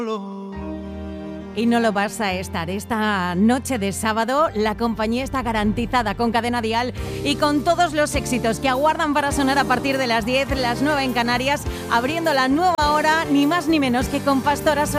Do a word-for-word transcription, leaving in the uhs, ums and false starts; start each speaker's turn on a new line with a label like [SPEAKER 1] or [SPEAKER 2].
[SPEAKER 1] Y no lo vas a estar. Esta noche de sábado la compañía está garantizada con Cadena Dial y con todos los éxitos que aguardan para sonar a partir de las diez, las nueve en Canarias, abriendo la nueva hora, ni más ni menos que con Pastora Soler.